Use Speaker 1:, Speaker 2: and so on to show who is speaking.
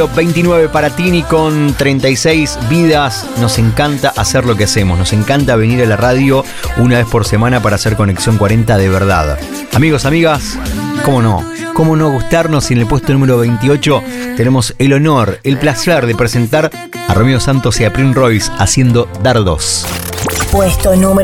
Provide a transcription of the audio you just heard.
Speaker 1: 29 para Tini con 36 vidas. Nos encanta hacer lo que hacemos. Nos encanta venir a la radio una vez por semana para hacer Conexión 40 de verdad. Amigos, amigas, ¿cómo no? ¿Cómo no gustarnos si en el puesto número 28 tenemos el honor, el placer de presentar a Romeo Santos y a Prince Royce haciendo Dardos?
Speaker 2: Puesto número